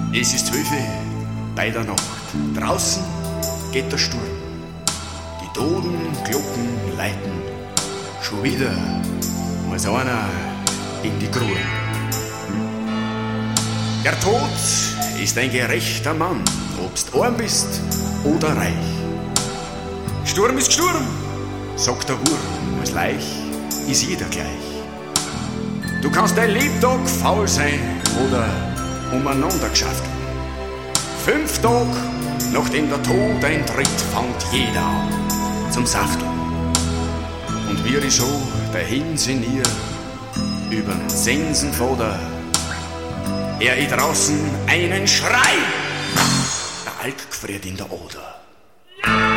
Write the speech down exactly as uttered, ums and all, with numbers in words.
Es ist zwölf bei der Nacht. Draußen geht der Sturm. Die Totenglocken läuten. Schon wieder muss einer in die Grube. Der Tod ist ein gerechter Mann, obst arm bist oder reich. Sturm ist Sturm, sagt der Wurm, als Leich ist jeder gleich. Du kannst dein Lebtag faul sein oder umeinander geschafft. Fünf Tage, nachdem der Tod eintritt, fängt jeder an zum Safteln. Und wir ich so dahin sinnier übern Sensenvater, er ich draußen einen Schrei, der Alk gefriert in der Oder.